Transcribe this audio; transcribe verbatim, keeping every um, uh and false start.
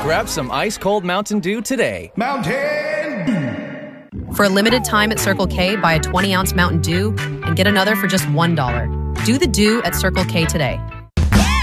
Grab some ice-cold Mountain Dew today. Mountain Dew! For a limited time at Circle K, buy a twenty ounce Mountain Dew and get another for just one dollar. Do the Dew at Circle K today.